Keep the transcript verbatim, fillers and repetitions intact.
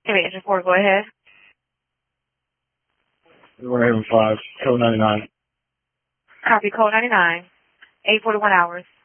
Give me engine four, go ahead. We're Haven five, code ninety-nine. Copy, code ninety-nine. eight forty-one hours.